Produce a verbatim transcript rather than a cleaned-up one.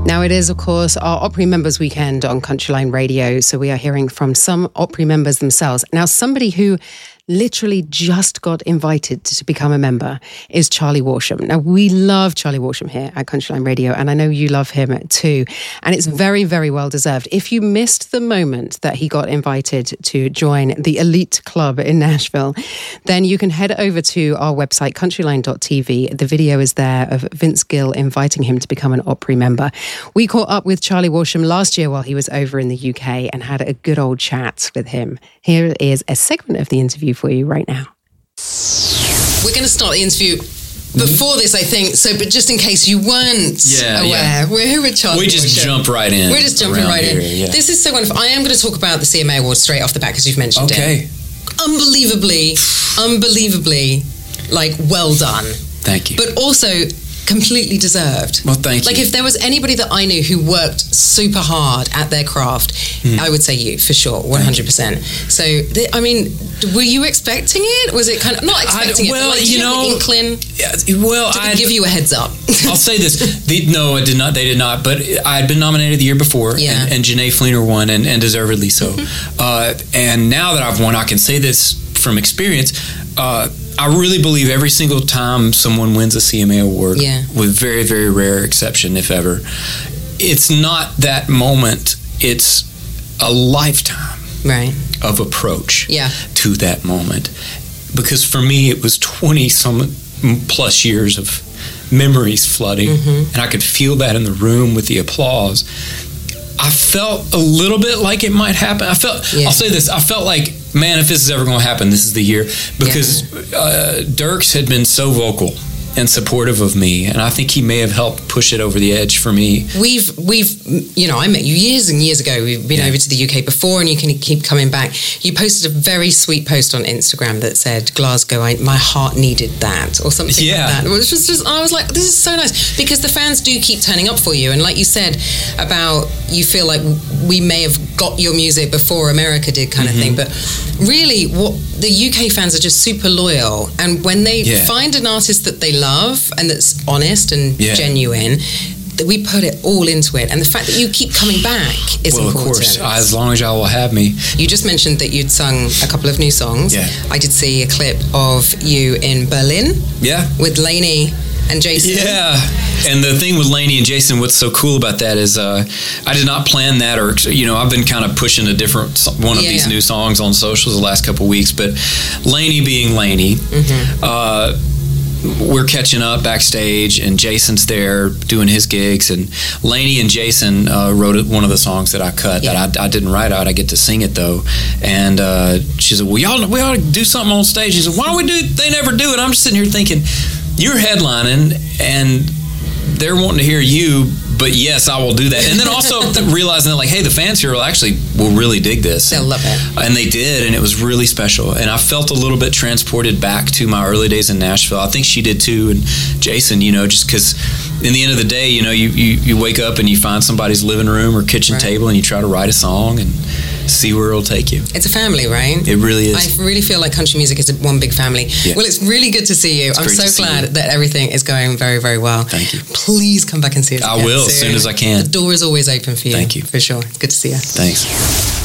Now it is, of course, our Opry Members Weekend on Countryline Radio, so we are hearing from some Opry members themselves. Now, somebody who literally just got invited to become a member is Charlie Worsham. Now, we love Charlie Worsham here at Countryline Radio, and I know you love him too, and it's very, very well deserved. If you missed the moment that he got invited to join the elite club in Nashville, then you can head over to our website, countryline dot t v. The video is there of Vince Gill inviting him to become an Opry member. We caught up with Charlie Worsham last year while he was over in the U K and had a good old chat with him. Here is a segment of the interview for you right now. We're going to start the interview before this, I think. So, but just in case you weren't yeah, aware, yeah. we're here with Charlie. We just Worsham. jump right in. We're just jumping right here, in. Yeah. This is so wonderful. I am going to talk about the C M A Awards straight off the bat because you've mentioned okay. it. Unbelievably, unbelievably, like, well done. Thank you. But also completely deserved. Well, thank like you. Like, if there was anybody that I knew who worked super hard at their craft, mm. I would say you, for sure, one hundred percent. So, th- I mean, were you expecting it? Was it kind of, not expecting I, well, it, but like, you know, inkling? Yeah, well, I give you a heads up. I'll say this. The, no, I did not. They did not. But I had been nominated the year before, yeah. and, and Janae Fleener won, and, and deservedly so. Mm-hmm. Uh, and now that I've won, I can say this from experience. Uh, I really believe every single time someone wins a C M A award, yeah. with very, very rare exception, if ever, it's not that moment. It's a lifetime right. of approach yeah. to that moment. Because for me, it was twenty some plus years of memories flooding, mm-hmm. and I could feel that in the room with the applause. I felt a little bit like it might happen. I felt, yeah. I'll say this, I felt like, man, if this is ever going to happen, this is the year. Because yeah. uh, Dierks had been so vocal and supportive of me, and I think he may have helped push it over the edge for me. We've, we've, you know, I met you years and years ago. We've been yeah. over to the U K before, and you can keep coming back. You posted a very sweet post on Instagram that said, Glasgow, I, my heart needed that, or something yeah. like that. It was just, just, I was like, this is so nice, because the fans do keep turning up for you. And like you said about, you feel like we may have got your music before America did, kind mm-hmm. of thing. But really, what the U K fans are just super loyal, and when they yeah. find an artist that they love and that's honest and yeah. genuine, that we put it all into it, and the fact that you keep coming back is well, important. Well, of course, as long as y'all will have me. You just mentioned that you'd sung a couple of new songs. Yeah. I did see a clip of you in Berlin. Yeah. With Lainey and Jason. Yeah. And the thing with Lainey and Jason, what's so cool about that is uh, I did not plan that, or, you know, I've been kind of pushing a different one of yeah. these new songs on socials the last couple of weeks, but Lainey being Lainey, mm-hmm. uh, we're catching up backstage, and Jason's there doing his gigs, and Lainey and Jason uh, wrote one of the songs that I cut yeah. that I, I didn't write out. I get to sing it though, and uh, she said, "Well, y'all, we ought to do something on stage." She said, "Why don't we do? They never do it." I'm just sitting here thinking, you're headlining, and they're wanting to hear you. But yes, I will do that. And then also realizing that, like, hey, the fans here will actually will really dig this. They'll love it. And they did, and it was really special. And I felt a little bit transported back to my early days in Nashville. I think she did too, and Jason, you know, just because in the end of the day, you know, you, you, you wake up and you find somebody's living room or kitchen right. table, and you try to write a song and see where it'll take you. It's a family, right? It really is. I really feel like country music is one big family. Yeah. Well, it's really good to see you. It's I'm so glad that everything is going very, very well. Thank you. Please come back and see us I again will soon. As soon as I can. The door is always open for you. Thank you. For sure. It's good to see you. Thanks.